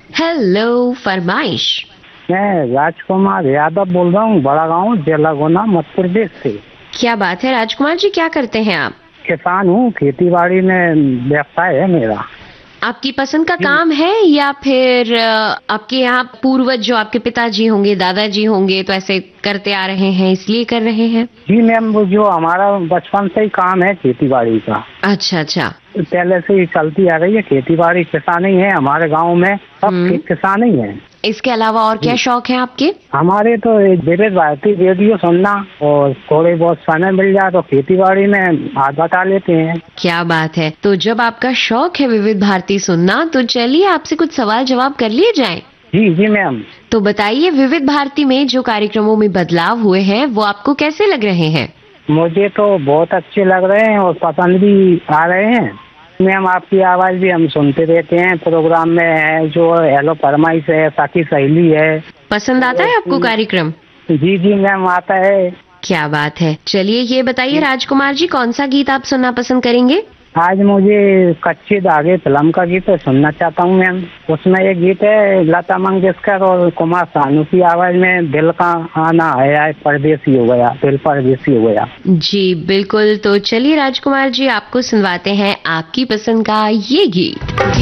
Hello, फरमाइश। मैं राजकुमार यादव बोल रहा हूँ, बड़ा गाँव जेलागोना मध्य प्रदेश से। क्या बात है राजकुमार जी, क्या करते हैं आप? किसान हूँ, खेती बाड़ी में व्यवसाय है मेरा। आपकी पसंद का जी काम है या फिर आपके यहाँ पूर्वज जो आपके पिताजी होंगे, दादाजी होंगे तो ऐसे करते आ रहे हैं इसलिए कर रहे हैं? जी मैम, वो जो हमारा बचपन से ही काम है खेती बाड़ी का, अच्छा अच्छा। पहले से ही चलती आ रही है। खेती बाड़ी किसानी है हमारे गांव में, सब किसान ही है। इसके अलावा और क्या जी, शौक है आपके? हमारे तो विविध भारती रेडियो सुनना और थोड़े बहुत समय मिल जाए तो खेती बाड़ी में हाथ बटा लेते हैं। क्या बात है। तो जब आपका शौक है विविध भारती सुनना, तो चलिए आपसे कुछ सवाल जवाब कर लिए जाएं। जी जी मैम। तो बताइए, विविध भारती में जो कार्यक्रमों में बदलाव हुए हैं वो आपको कैसे लग रहे हैं? मुझे तो बहुत अच्छे लग रहे हैं और पसंद भी आ रहे हैं। मैम, आपकी आवाज़ भी हम सुनते रहते हैं प्रोग्राम में, है जो हेलो फरमाइश है, साथी सहेली है। पसंद आता है आपको कार्यक्रम? जी जी मैम, आता है। क्या बात है। चलिए ये बताइए राजकुमार जी, कौन सा गीत आप सुनना पसंद करेंगे? आज मुझे कच्चे धागे फिल्म का गीत सुनना चाहता हूँ मैम। उसमें एक गीत है लता मंगेशकर और कुमार सानू की आवाज में, दिल का आना है परदेसी हो गया, दिल परदेसी हो गया। जी बिल्कुल। तो चलिए राजकुमार जी, आपको सुनवाते हैं आपकी पसंद का ये गीत।